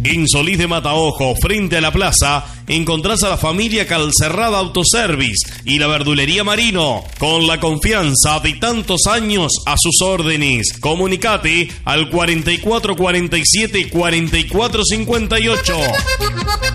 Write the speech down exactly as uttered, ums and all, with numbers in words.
En Solís de Mataojo, frente a la plaza, encontrás a la familia Calcerrada Autoservice y la verdulería Marino, con la confianza de tantos años a sus órdenes. Comunicate al cuarenta y cuatro cuarenta y siete cuarenta y cuatro cincuenta y ocho.